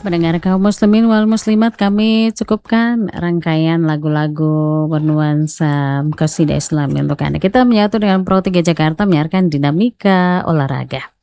Mendengar kaum muslimin wal muslimat, kami cukupkan rangkaian lagu-lagu bernuansa qasidah Islami untuk Anda. Kita menyatu dengan Pro 3 Jakarta menyiarkan Dinamika Olahraga.